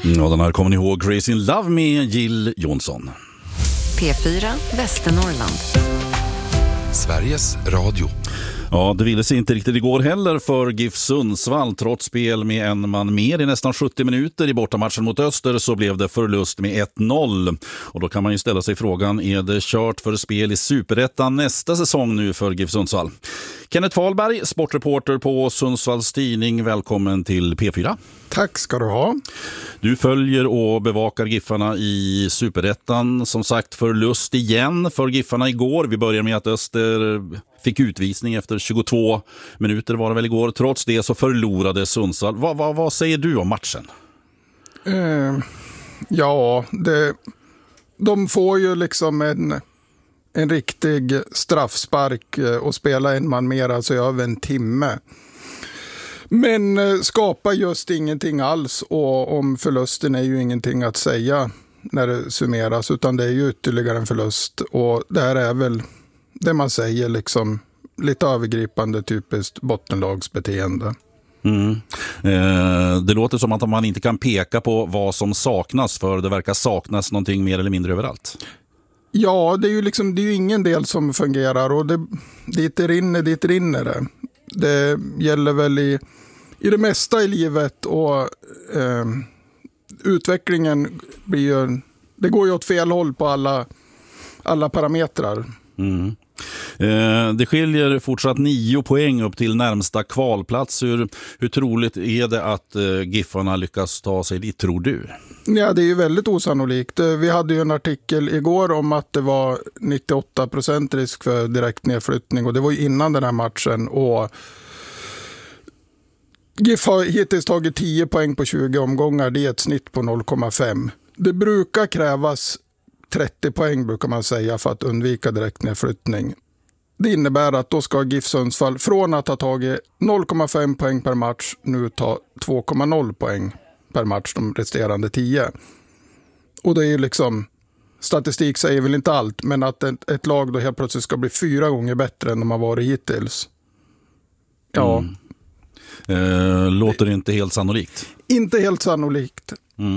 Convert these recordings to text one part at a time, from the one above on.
Ja, den här kommer ni ihåg, Crazy in Love med Jill Johnson. P4 Västernorrland. Sveriges Radio. Ja, det ville sig inte riktigt igår heller för GIF Sundsvall. Trots spel med en man mer i nästan 70 minuter i bortamatchen mot Öster så blev det förlust med 1-0. Och då kan man ju ställa sig frågan, är det kört för spel i Superettan nästa säsong nu för GIF Sundsvall? Kenneth Fahlberg, sportreporter på Sundsvalls tidning. Välkommen till P4. Tack ska du ha. Du följer och bevakar Giffarna i Superettan. Som sagt, förlust igen för Giffarna igår. Vi börjar med att Öster fick utvisning efter 22 minuter var det väl igår. Trots det så förlorade Sundsvall. Vad säger du om matchen? De får ju liksom en riktig straffspark och spela en man mer, alltså över en timme. Men skapar just ingenting alls, och om förlusten är ju ingenting att säga när det summeras, utan det är ju ytterligare en förlust, och det här är väl det man säger liksom lite övergripande typiskt bottenlagsbeteende. Det låter som att man inte kan peka på vad som saknas, för det verkar saknas någonting mer eller mindre överallt. Ja, det är ju ingen del som fungerar, och dit rinner det. Det gäller väl i det mesta i livet, och utvecklingen det går ju åt fel håll på alla parametrar. Det skiljer fortsatt 9 poäng upp till närmsta kvalplats. Hur troligt är det att Giffarna lyckas ta sig dit, tror du? Ja, det är ju väldigt osannolikt. Vi hade ju en artikel igår om att det var 98% risk för direkt nedflyttning, och det var ju innan den här matchen, och GIF har hittills tagit 10 poäng på 20 omgångar. Det är ett snitt på 0,5. Det brukar krävas 30 poäng brukar man säga för att undvika direkt nedflyttning. Det innebär att då ska GIF Sundsvall från att ha tagit 0,5 poäng per match nu ta 2,0 poäng per match de resterande 10. Och det är ju liksom, statistik säger väl inte allt, men att ett lag då helt plötsligt ska bli 4 gånger bättre än de har varit hittills. Ja. Låter inte helt sannolikt. Inte helt sannolikt.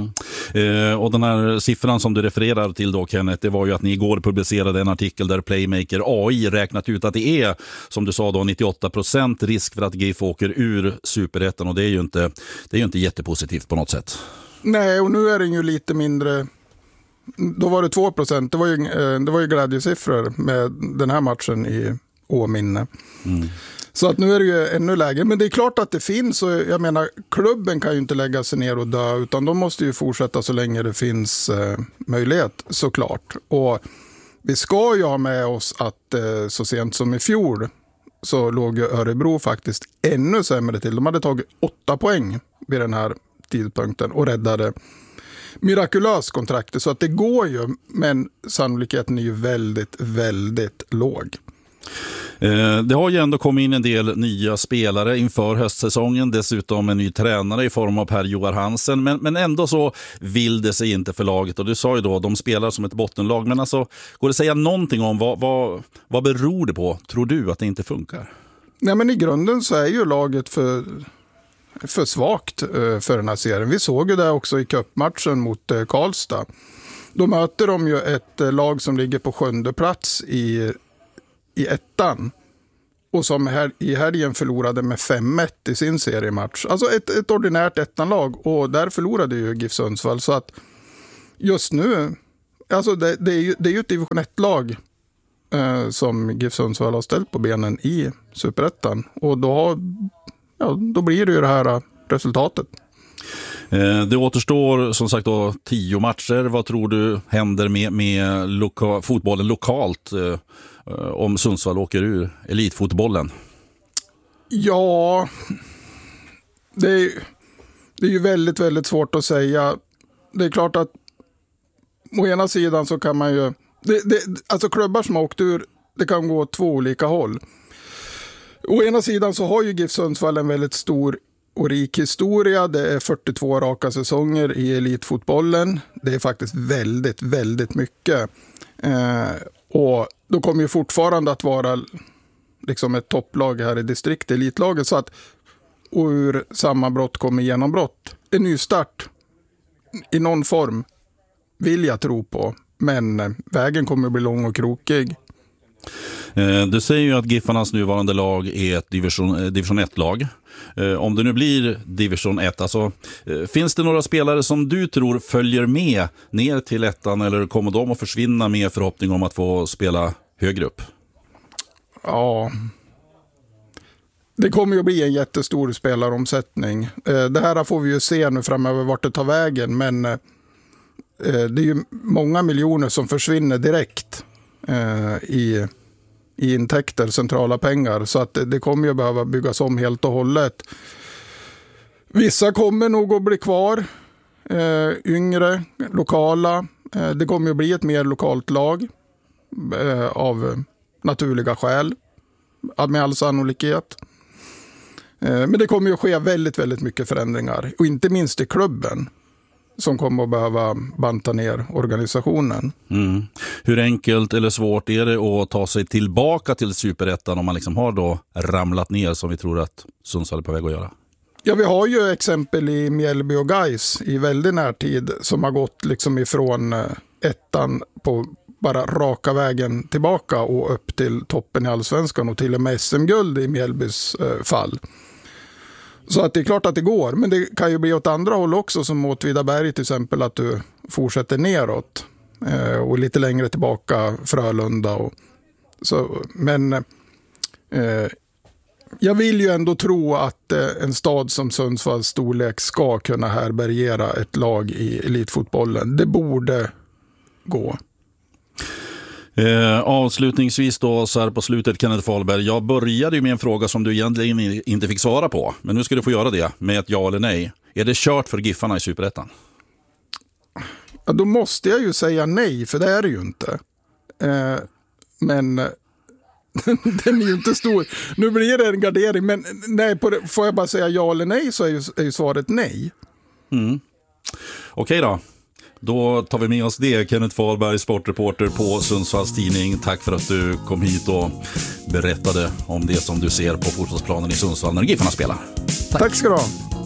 Och den här siffran som du refererar till då, Kenneth, det var ju att ni igår publicerade en artikel där Playmaker AI räknat ut att det är, som du sa då, 98% risk för att GIF åker ur Superettan, och det är ju inte jättepositivt på något sätt. Nej, och nu är det ju lite mindre. Då var det 2%. Det var ju glädjesiffror med den här matchen i åminne. Så att nu är det ju ännu lägre. Men det är klart att det finns, och jag menar, klubben kan ju inte lägga sig ner och dö, utan de måste ju fortsätta så länge det finns möjlighet, såklart. Och vi ska ju ha med oss att så sent som i fjol så låg ju Örebro faktiskt ännu sämre till. De hade tagit 8 poäng vid den här tidpunkten och räddade mirakulöst kontraktet. Så att det går ju, men sannolikheten är ju väldigt, väldigt låg. Det har ju ändå kommit in en del nya spelare inför höstsäsongen, dessutom en ny tränare i form av Per-Joar Hansen, men ändå så vill det sig inte för laget, och du sa ju då de spelar som ett bottenlag, men alltså, går det att säga någonting om vad beror det på, tror du, att det inte funkar? Nej, men i grunden så är ju laget för svagt för den här serien. Vi såg ju det också i cupmatchen mot Karlstad. Då möter de ju ett lag som ligger på 7:e plats i ettan, och som i helgen förlorade med 5-1 i sin seriematch. Alltså ett ordinärt ettanlag, och där förlorade ju GIF Sundsvall. Så att just nu, alltså det är ju ett division 1-lag som GIF Sundsvall har ställt på benen i Superettan, och då blir det ju det här resultatet. Det återstår som sagt då 10 matcher. Vad tror du händer med fotbollen lokalt om Sundsvall åker ur elitfotbollen? Ja, det är ju väldigt, väldigt svårt att säga. Det är klart att å ena sidan så kan man ju, alltså klubbar som har åkt ur, det kan gå åt 2 olika håll. Å ena sidan så har ju GIF Sundsvall en väldigt stor och rik historia. Det är 42 raka säsonger i elitfotbollen. Det är faktiskt väldigt, väldigt mycket. Och då kommer ju fortfarande att vara liksom ett topplag här i distrikt, elitlaget, så att ur sammanbrott kommer genombrott. En ny start i någon form vill jag tro på. Men vägen kommer att bli lång och krokig. Du säger ju att Giffarnas nuvarande lag är ett division 1-lag. Om det nu blir division 1, alltså, finns det några spelare som du tror följer med ner till ettan, eller kommer de att försvinna med förhoppning om att få spela högre upp? Ja, det kommer ju att bli en jättestor spelaromsättning. Det här får vi ju se nu framöver vart det tar vägen, men det är ju många miljoner som försvinner direkt i intäkter, centrala pengar. Så att det kommer ju behöva byggas om helt och hållet. Vissa kommer nog att bli kvar, yngre, lokala. Det kommer ju bli ett mer lokalt lag av naturliga skäl, med all sannolikhet. Men det kommer ju att ske väldigt, väldigt mycket förändringar. Och inte minst i klubben, som kommer att behöva banta ner organisationen. Mm. Hur enkelt eller svårt är det att ta sig tillbaka till Superettan om man liksom har då ramlat ner, som vi tror att Sundsvall är på väg att göra? Ja, vi har ju exempel i Mjällby och Gais i väldigt närtid som har gått liksom ifrån ettan på bara raka vägen tillbaka och upp till toppen i Allsvenskan och till och med SM-guld i Mjällbys fall. Så att det är klart att det går, men det kan ju bli åt andra håll också, som åt Vidaberg till exempel, att du fortsätter neråt och lite längre tillbaka Frölunda. Men jag vill ju ändå tro att en stad som Sundsvalls storlek ska kunna härbärgera ett lag i elitfotbollen. Det borde gå. Avslutningsvis då, så här på slutet, Kenneth Fahlberg, jag började ju med en fråga som du egentligen inte fick svara på, men nu ska du få göra det med ett ja eller nej. Är det kört för Giffarna i Superettan? Ja, då måste jag ju säga nej, för det är det ju inte. Men den är ju inte stor. Nu blir det en gardering, men nej, får jag bara säga ja eller nej, så är ju svaret nej. Okej då. Då tar vi med oss det. Kenneth Fahlberg, sportreporter på Sundsvalls Tidning. Tack för att du kom hit och berättade om det som du ser på fotbollsplanen i Sundsvall när Giffarna spelar. Tack ska du ha.